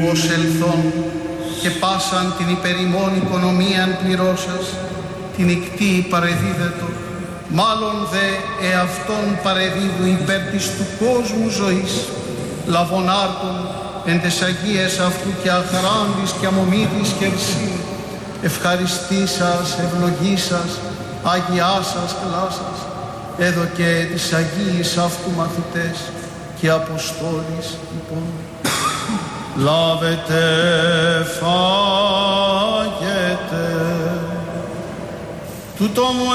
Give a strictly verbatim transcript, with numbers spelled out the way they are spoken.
ουος ελθόν και πάσαν την υπερημών οικονομίαν πληρώσας, την ικτή παρεδίδετο, μάλλον δε εαυτόν παρεδίδου υπέρ της του κόσμου ζωής, λαβών άρτων εν τες αγίες αυτού και αχράντης και αμομήτης και ερσή, ευχαριστήσας, ευλογήσας, αγιάσας, κλάσας, έδωκε τις αγίης αυτού μαθητές και αποστόλης λοιπόν. Λάβετε, φάγετε, τούτο μου